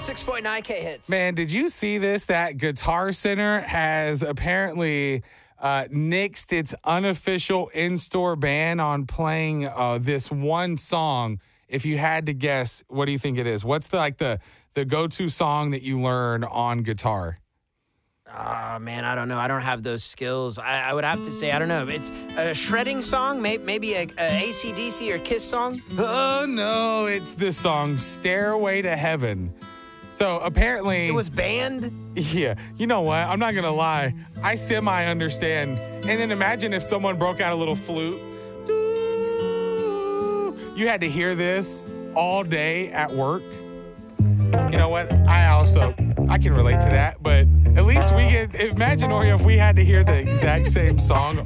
106.9 K hits. Man, did you see this? That Guitar Center has apparently nixed its unofficial in-store ban on playing this one song. If you had to guess, what do you think it is? What's the go-to song that you learn on guitar? Oh, man, I don't know. I don't have those skills. I would have to say, I don't know. It's a shredding song, maybe a AC/DC or Kiss song. Oh, no, it's this song, Stairway to Heaven. So apparently... It was banned? Yeah. You know what? I'm not going to lie. I semi-understand. And then imagine if someone broke out a little flute. You had to hear this all day at work. You know what? I can relate to that, but at least we get, imagine, Oreo, if we had to hear the exact same song